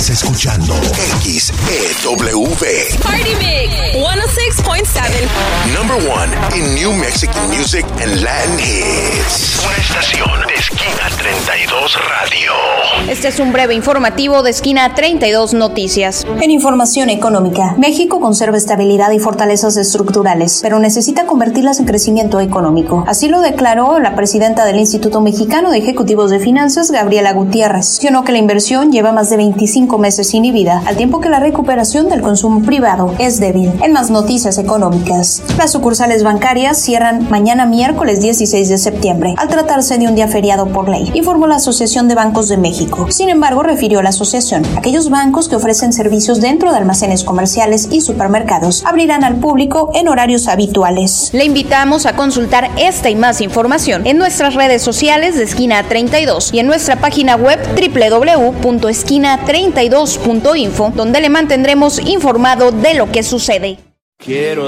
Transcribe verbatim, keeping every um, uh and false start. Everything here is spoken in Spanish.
Estás escuchando X E W. Party Mix ciento seis punto siete. Number one in New Mexican music and Latin hits. Una estación de Esquina treinta y dos Radio. Este es un breve informativo de Esquina treinta y dos Noticias. En información económica, México conserva estabilidad y fortalezas estructurales, pero necesita convertirlas en crecimiento económico. Así lo declaró la presidenta del Instituto Mexicano de Ejecutivos de Finanzas, Gabriela Gutiérrez. Mencionó que la inversión lleva más de veinticinco meses inhibida, al tiempo que la recuperación del consumo privado es débil. En más noticias económicas, las sucursales bancarias cierran mañana miércoles dieciséis de septiembre, al tratarse de un día feriado por ley, informó la Asociación de Bancos de México. Sin embargo, refirió la asociación, aquellos bancos que ofrecen servicios dentro de almacenes comerciales y supermercados abrirán al público en horarios habituales. Le invitamos a consultar esta y más información en nuestras redes sociales de Esquina treinta y dos y en nuestra página web doble u doble u doble u punto esquina treinta y dos punto info, donde le mantendremos informado de lo que sucede. Quiero